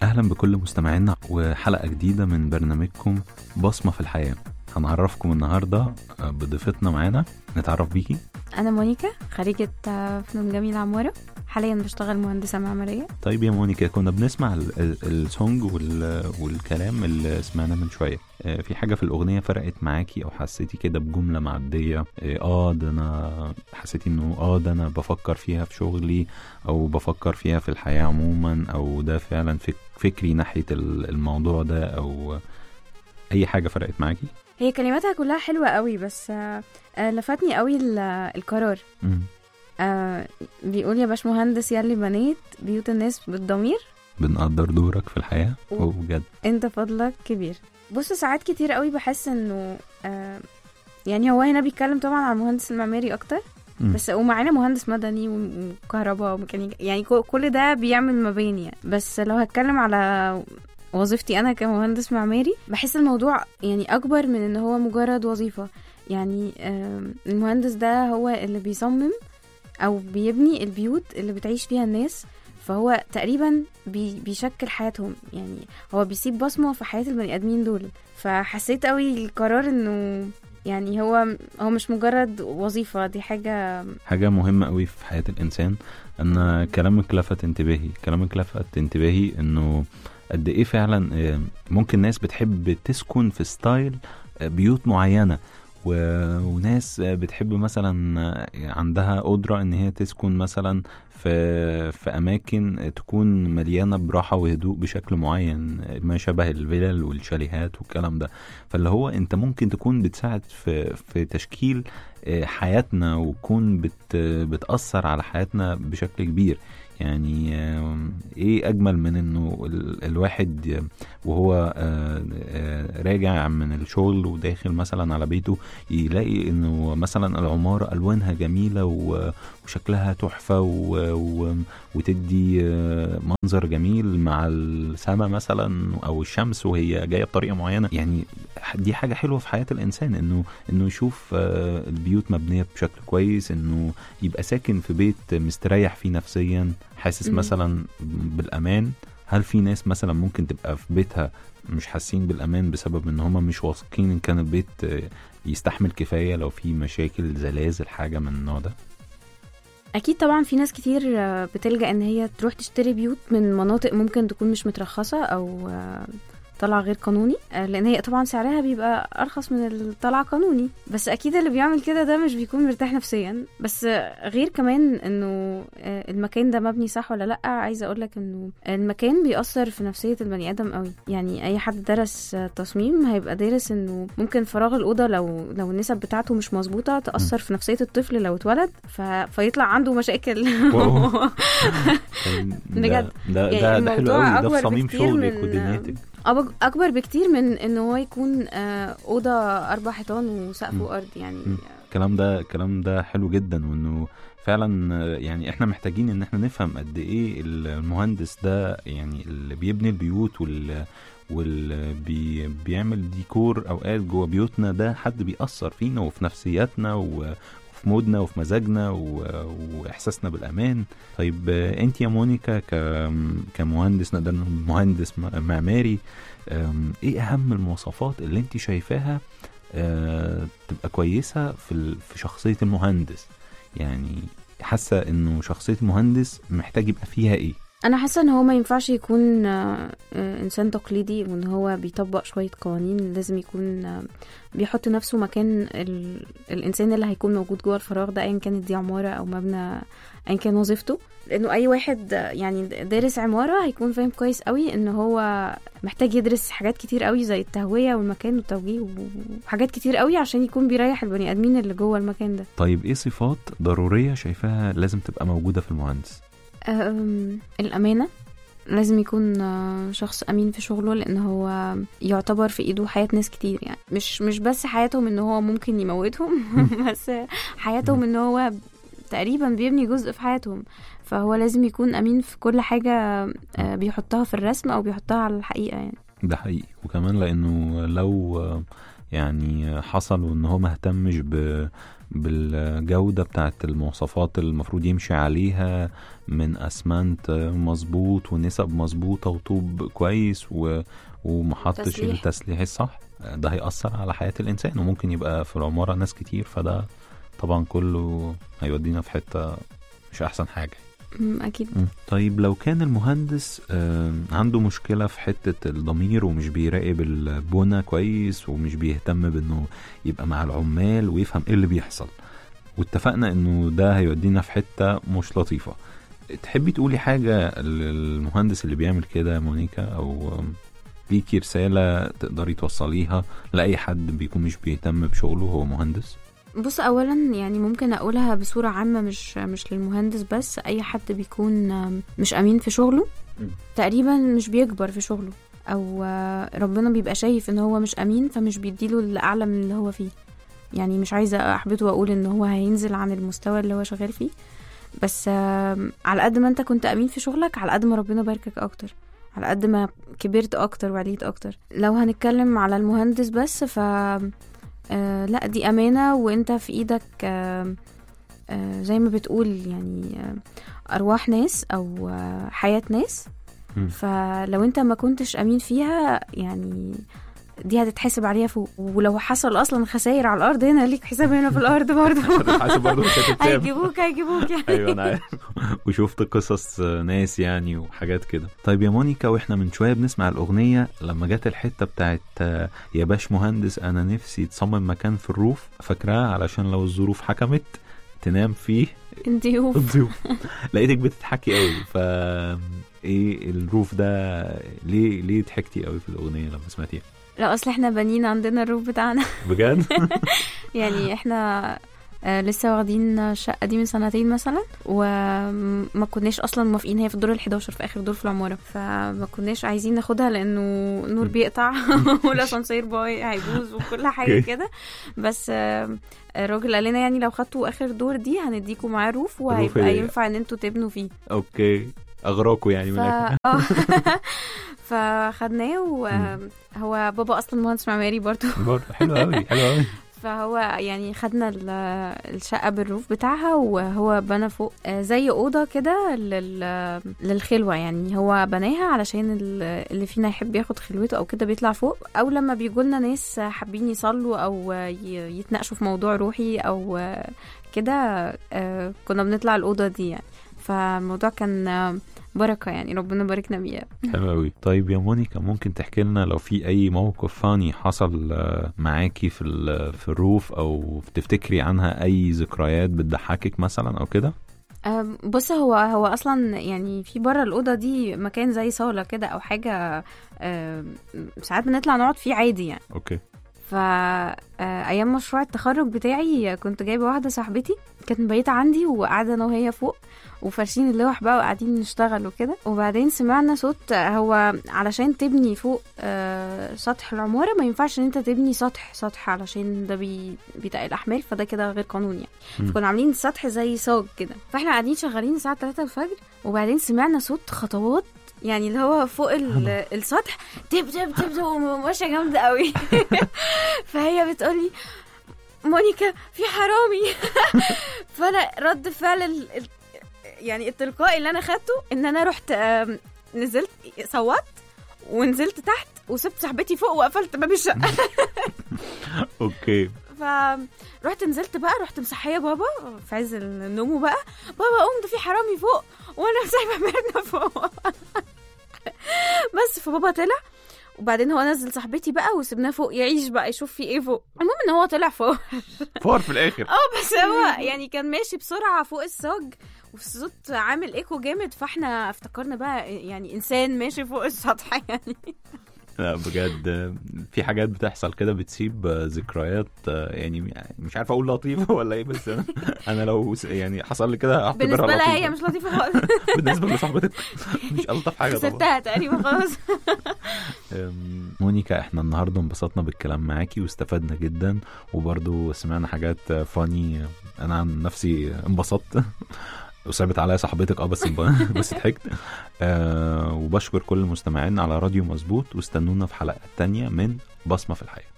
أهلا بكل مستمعينا وحلقة جديدة من برنامجكم بصمة في الحياة. هنعرفكم النهاردة بضيفتنا معانا. نتعرف بيكي. أنا مونيكا، خريجة فنون جميلة عمارة، حاليا بشتغل مهندسة معمارية. طيب يا مونيكا، كنا بنسمع السونج والكلام اللي سمعناه من شوية. في حاجة في الأغنية فرقت معاكي أو حسيتي كده بجملة معدية؟ ده أنا حسيتي إنه ده أنا بفكر فيها في شغلي أو بفكر فيها في الحياة عموما، أو ده فعلا فكري ناحية الموضوع ده، أو أي حاجة فرقت معاكي؟ هي كلماتها كلها حلوة قوي، بس لفتني قوي القرار. بيقول يا باش مهندس ياللي بنيت بيوت الناس بالضمير، بنقدر دورك في الحياة وبجد انت فضلك كبير. بص، ساعات كتير قوي بحس انه يعني هو هنا بيتكلم طبعا عن المهندس المعماري اكتر، بس ومعانا مهندس مدني وكهرباء وميكانيكا، يعني كل ده بيعمل مباني يعني. بس لو هتكلم على وظيفتي انا كمهندس معماري، بحس الموضوع يعني اكبر من ان هو مجرد وظيفة. يعني المهندس ده هو اللي بيصمم او بيبني البيوت اللي بتعيش فيها الناس، فهو تقريبا بيشكل حياتهم، يعني هو بيسيب بصمة في حياة البني ادمين دول. فحسيت قوي القرار انه يعني هو مش مجرد وظيفة، دي حاجة مهمة قوي في حياة الانسان. ان كلامك لفت انتباهي انه قد ايه فعلا ممكن ناس بتحب تسكن في ستايل بيوت معينة، وناس بتحب مثلا عندها قدرة ان هي تسكن مثلا في اماكن تكون مليانة براحة وهدوء بشكل معين، ما شبه الفيلل والشاليهات والكلام ده. فاللي هو انت ممكن تكون بتساعد في تشكيل حياتنا، وتكون بتأثر على حياتنا بشكل كبير. يعني ايه اجمل من انه الواحد وهو راجع من الشغل وداخل مثلا على بيته يلاقي انه مثلا العمارة الوانها جميلة وشكلها تحفة وتدي منظر جميل مع السماء مثلا او الشمس وهي جاية بطريقة معينة. يعني دي حاجة حلوة في حياة الانسان، انه يشوف البيوت مبنية بشكل كويس، انه يبقى ساكن في بيت مستريح فيه نفسيا، حاسس مثلا بالامان. هل في ناس مثلا ممكن تبقى في بيتها مش حاسين بالامان بسبب ان هم مش واثقين ان كان البيت يستحمل كفاية لو في مشاكل زلازل حاجة من النوع ده؟ اكيد طبعا في ناس كتير بتلجأ ان هي تروح تشتري بيوت من مناطق ممكن تكون مش مترخصة او طلع غير قانوني، لان هي طبعا سعرها بيبقى ارخص من الطلع قانوني. بس اكيد اللي بيعمل كده ده مش بيكون مرتاح نفسيا. بس غير كمان انه المكان ده مبني صح ولا لا، عايزه اقولك انه المكان بيأثر في نفسيه البني ادم قوي. يعني اي حد درس تصميم هيبقى دارس انه ممكن فراغ الاوضه لو النسب بتاعته مش مظبوطه تأثر في نفسيه الطفل لو اتولد، فيطلع عنده مشاكل. بجد ده حلو قوي، ده في صميم شغلك ودنيتك اكبر بكتير من انه هو يكون اوضه 4 حيطان وسقف وارض. يعني الكلام ده حلو جدا، وانه فعلا يعني احنا محتاجين ان احنا نفهم قد ايه المهندس ده، يعني اللي بيبني البيوت واللي بيعمل ديكور اوقات جوه بيوتنا، ده حد بيأثر فينا وفي نفسياتنا وفي مودنا وفي مزاجنا واحساسنا بالامان. طيب انت يا مونيكا كمهندس، نقدر نقول مهندس معماري، ايه اهم المواصفات اللي انت شايفاها تبقى كويسة في شخصية المهندس؟ يعني حاسة انه شخصية المهندس محتاج يبقى فيها ايه؟ انا حاسه ان هو ما ينفعش يكون انسان تقليدي وان هو بيطبق شويه قوانين. لازم يكون بيحط نفسه مكان الانسان اللي هيكون موجود جوه الفراغ ده، ايا كانت دي عماره او مبنى، ايا كان وظيفته. لانه اي واحد يعني دارس عماره هيكون فاهم كويس قوي ان هو محتاج يدرس حاجات كتير قوي زي التهويه والمكان والتوجيه وحاجات كتير قوي عشان يكون بيريح البني ادمين اللي جوه المكان ده. طيب ايه صفات ضروريه شايفاها لازم تبقى موجوده في المهندس؟ الأمانة. لازم يكون شخص أمين في شغله، لأن هو يعتبر في إيده حياة ناس كتير. يعني مش بس حياتهم إن هو ممكن يموتهم بس حياتهم إن هو تقريبا بيبني جزء في حياتهم. فهو لازم يكون أمين في كل حاجة بيحطها في الرسم أو بيحطها على الحقيقة. يعني ده حقيقي. وكمان لأنه لو يعني حصل وإن هو مهتمش بالجودة بتاعت المواصفات المفروض يمشي عليها، من اسمنت مظبوط ونسب مظبوطة وطوب كويس ومحطش التسليح الصح، ده هيأثر على حياة الإنسان، وممكن يبقى في العمارة ناس كتير، فده طبعا كله هيودينا في حتة مش أحسن حاجة. أكيد. طيب لو كان المهندس عنده مشكلة في حتة الضمير ومش بيراقب البنى كويس ومش بيهتم بأنه يبقى مع العمال ويفهم إيه اللي بيحصل، واتفقنا أنه ده هيودينا في حتة مش لطيفة، تحبي تقولي حاجة للمهندس اللي بيعمل كده مونيكا، أو ليكي رسالة تقدري توصليها لأي حد بيكون مش بيهتم بشغله هو مهندس؟ بص، اولا يعني ممكن اقولها بصورة عامة، مش للمهندس بس، اي حد بيكون مش امين في شغله تقريبا مش بيكبر في شغله، او ربنا بيبقى شايف ان هو مش امين فمش بيديله الاعلى من اللي هو فيه. يعني مش عايزة احبطه واقول ان هو هينزل عن المستوى اللي هو شغال فيه، بس على قد ما انت كنت امين في شغلك على قد ما ربنا باركك اكتر، على قد ما كبرت اكتر وعليت اكتر. لو هنتكلم على المهندس بس ف لا، دي امانة وانت في ايدك زي ما بتقول يعني ارواح ناس او حياة ناس. فلو انت ما كنتش امين فيها يعني دي هتتحسب عليها فوق، ولو حصل اصلا خسائر على الارض هنا ليك حساب هنا في الارض برضه. هيجيبوك يعني. ايوه انا عارف، وشفت قصص ناس يعني وحاجات كده. طيب يا مونيكا، واحنا من شويه بنسمع الاغنيه لما جت الحته بتاعت يا باش مهندس انا نفسي تصمم مكان في الروف، فاكراها علشان لو الظروف حكمت تنام فيه الضيوف. لقيتك بتضحكي قوي، ايه الروف ده؟ ليه ضحكتي قوي في الاغنيه لما سمعتيها؟ لا، اصل احنا بنين عندنا الروف بتاعنا. بجد؟ يعني احنا لسه واخدين الشقه دي من سنتين مثلا، وما كناش اصلا موافقين. هي في الدور ال11 في اخر دور في العماره، فما كناش عايزين ناخدها لانه النور بيقطع والاسانسير باي هيبوظ وكل حاجه كده. بس الراجل قال لنا يعني لو خدتوا اخر دور دي هنديكوا معاه روف وهيبقى ينفع ان انتوا تبنوا فيه. اوكي، اغراكوا يعني من الاخر. فخدناه، وهو بابا اصلا مهندس معماري برضو. حلو قوي حلو قوي. فهو يعني خدنا الشقة بالروف بتاعها، وهو بنى فوق زي أوضة كده للخلوة. يعني هو بناها علشان اللي فينا يحب ياخد خلوته أو كده بيطلع فوق، أو لما بيجولنا ناس حابين يصلوا أو يتناقشوا في موضوع روحي أو كده كنا بنطلع الأوضة دي يعني. فالموضوع كان بركة يعني، ربنا باركنا بيها. حلو قوي. طيب يا مونيكا، ممكن تحكي لنا لو في اي موقف فاني حصل معاكي في الروف، او تفتكري عنها اي ذكريات بتضحكك مثلا او كده؟ بص، هو اصلا يعني في بره الاوضه دي مكان زي صاله كده او حاجه، ساعات بنطلع نقعد فيه عادي يعني. اوكي. ايام مشروع التخرج بتاعي كنت جايبه واحده صاحبتي كانت مبيته عندي، وقاعده انا وهي فوق وفارشين اللوح بقى وقاعدين نشتغل وكده. وبعدين سمعنا صوت، هو علشان تبني فوق سطح العماره ما ينفعش ان انت تبني سطح علشان ده بيتقل احمال، فده كده غير قانوني يعني. فكنا عاملين السطح زي صاج كده، فاحنا قاعدين شغالين الساعه 3 الفجر، وبعدين سمعنا صوت خطوات يعني اللي هو فوق السطح، تب تب تب وماشيه جامده قوي. فهي بتقولي مونيكا في حرامي. فانا رد فعل يعني التلقائي اللي انا خدته ان انا رحت نزلت صوت ونزلت تحت وسبت صاحبتي فوق وقفلت باب الشقه. اوكي. فرحت نزلت بقى، رحت مصحيه بابا في عز النوم بقى، بابا قوم ده في حرامي فوق، وانا سايبه ميرنا فوق. بس فبابا طلع، وبعدين هو نزل صاحبتي بقى وسبناه فوق يعيش بقى يشوف في ايه فوق. المهم ان هو طلع فوق في الاخر. بس هو يعني كان ماشي بسرعه فوق الصاج والصوت عامل ايكو جامد، فاحنا افتكرنا بقى يعني انسان ماشي فوق السطح يعني. لا بجد في حاجات بتحصل كده بتسيب ذكريات، يعني مش عارف اقول لطيفه ولا ايه، بس انا لو يعني حصل لي كده بالنسبه لها هي مش لطيفه خالص. بالنسبه لصاحبتك مش الطف حاجه طبعا. خسرتها تقريبا خلاص. مونيكا، احنا النهارده انبسطنا بالكلام معاكي واستفدنا جدا، وبرضو سمعنا حاجات فاني. انا عن نفسي انبسطت وثابت عليا صاحبتك بس ضحكت. وبشكر كل المستمعين على راديو مظبوط، واستنونا في حلقة تانية من بصمة في الحياة.